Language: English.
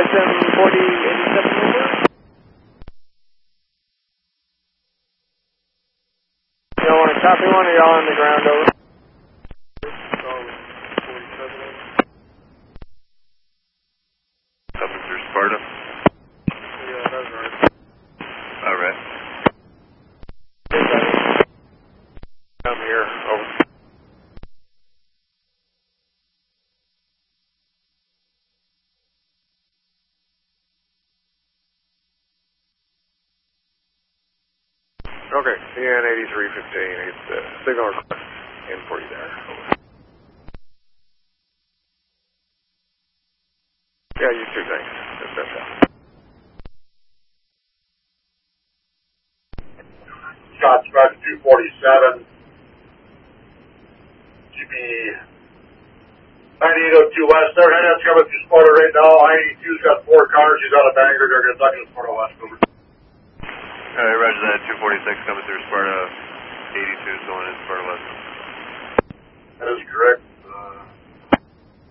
Houston 4087 over. Y'all want to copy one or y'all on the ground over? Coming through Sparta. Yeah, that's right. Alright. Come here, over. Okay, CN 8315, it's signal request in for you there. Over. Yeah, you too, thanks. That's out. Scott Scratch 247, GB 9802 West. They're heading up coming through Sparta right now. I-82's got 4 cars. She's out of Bangor. They're going to duck in Sparta West. Over. Alright, roger that. 246 coming through Sparta. 82 is going in Sparta West.